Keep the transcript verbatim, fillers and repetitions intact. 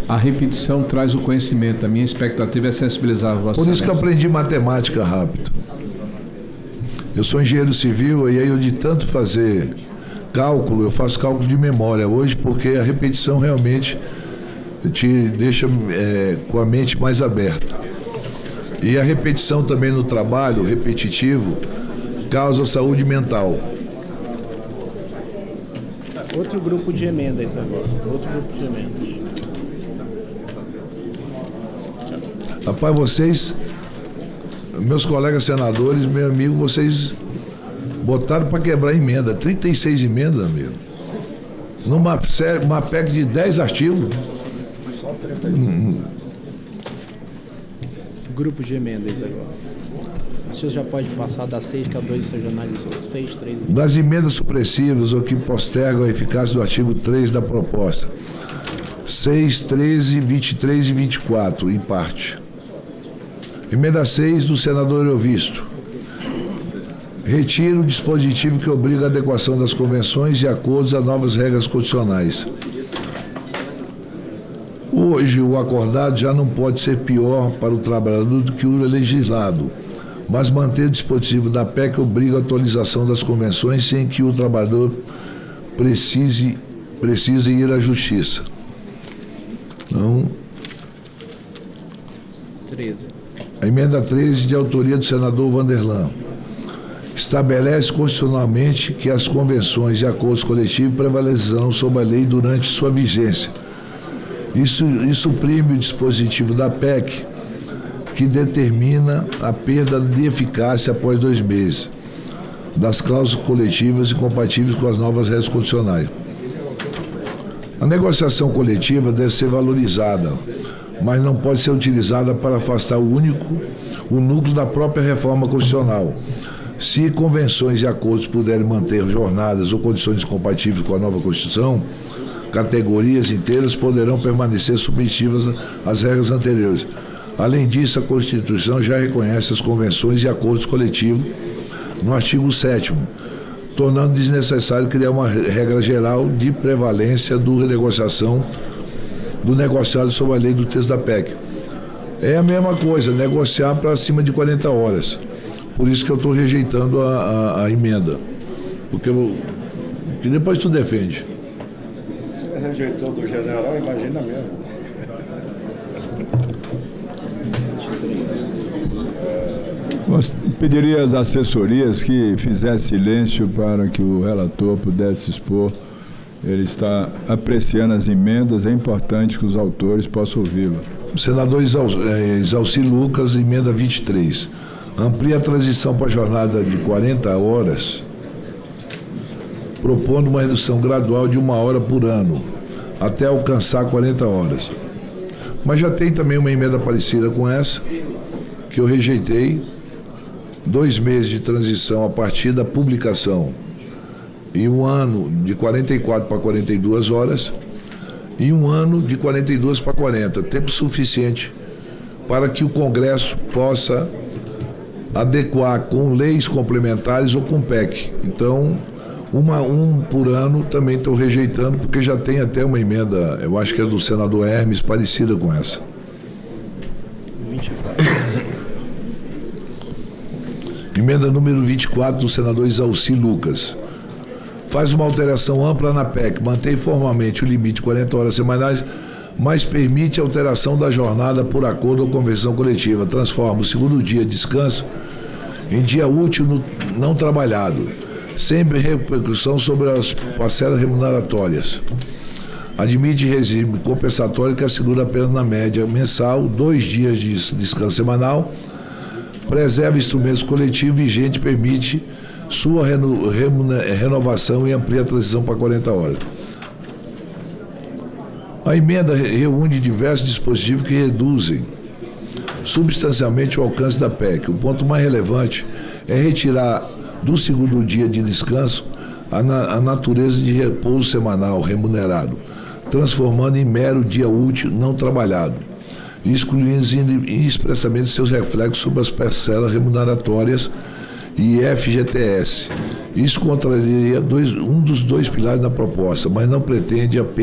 A repetição traz o conhecimento. A minha expectativa é sensibilizar você. Por isso que eu aprendi matemática rápido. Eu sou engenheiro civil e aí eu de tanto fazer cálculo, eu faço cálculo de memória hoje, porque a repetição realmente te deixa é, com a mente mais aberta. E a repetição também no trabalho, repetitivo, causa saúde mental. Outro grupo de emendas agora. Outro grupo de emendas. Rapaz, vocês, meus colegas senadores, meu amigo, vocês botaram para quebrar emenda. trinta e seis emendas, amigo. Numa uma P E C de dez artigos. Hum. Grupo de emendas agora. O senhor já pode passar da seis, que é o dois, você já analisou. seis, três e das emendas supressivas ou que postergam a eficácia do artigo três da proposta. seis, treze, vinte e três e vinte e quatro, em parte. Emenda seis do senador Euvisto. Retira o dispositivo que obriga a adequação das convenções e acordos a novas regras constitucionais. Hoje, o acordado já não pode ser pior para o trabalhador do que o legislado, mas manter o dispositivo da P E C obriga a atualização das convenções sem que o trabalhador precise, precise ir à justiça. Então, treze. A emenda treze, de autoria do senador Vanderlan, estabelece constitucionalmente que as convenções e acordos coletivos prevalecerão sobre a lei durante sua vigência. Isso, isso suprime o dispositivo da P E C, que determina a perda de eficácia após dois meses das cláusulas coletivas incompatíveis com as novas regras constitucionais. A negociação coletiva deve ser valorizada, mas não pode ser utilizada para afastar o único, o núcleo da própria reforma constitucional. Se convenções e acordos puderem manter jornadas ou condições compatíveis com a nova Constituição, categorias inteiras poderão permanecer submetidas às regras anteriores. Além disso, a Constituição já reconhece as convenções e acordos coletivos no artigo sétimo, tornando desnecessário criar uma regra geral de prevalência do renegociação do negociado sobre a lei do texto da P E C. É a mesma coisa, negociar para acima de quarenta horas. Por isso que eu estou rejeitando a, a, a emenda. Porque eu, que depois tu defende. Você rejeitou do general, imagina mesmo. Pediria às assessorias que fizesse silêncio para que o relator pudesse expor. Ele está apreciando as emendas, é importante que os autores possam ouvi-lo. Senador Exalci Lucas, emenda vinte e três. Amplia a transição para a jornada de quarenta horas, propondo uma redução gradual de uma hora por ano, até alcançar quarenta horas. Mas já tem também uma emenda parecida com essa, que eu rejeitei, dois meses de transição a partir da publicação, e um ano de quarenta e quatro para quarenta e duas horas, e um ano de quarenta e duas para quarenta, tempo suficiente para que o Congresso possa adequar com leis complementares ou com P E C. Então, uma, um por ano também estou rejeitando, porque já tem até uma emenda, eu acho que é do senador Hermes, parecida com essa. vinte e quatro. Emenda número vinte e quatro do senador Exalci Lucas. Faz uma alteração ampla na P E C, mantém formalmente o limite de quarenta horas semanais, mas permite a alteração da jornada por acordo ou convenção coletiva. Transforma o segundo dia de descanso em dia útil no, não trabalhado, sem repercussão sobre as parcelas remuneratórias. Admite regime compensatório que assegura apenas na média mensal dois dias de descanso semanal, preserva instrumentos coletivos vigentes, permite sua reno, renovação e amplia a transição para quarenta horas. A emenda reúne diversos dispositivos que reduzem substancialmente o alcance da P E C. O ponto mais relevante é retirar do segundo dia de descanso a, na, a natureza de repouso semanal remunerado, transformando em mero dia útil não trabalhado, excluindo expressamente seus reflexos sobre as parcelas remuneratórias e F G T S. Isso contraria dois, um dos dois pilares da proposta, mas não pretende apenas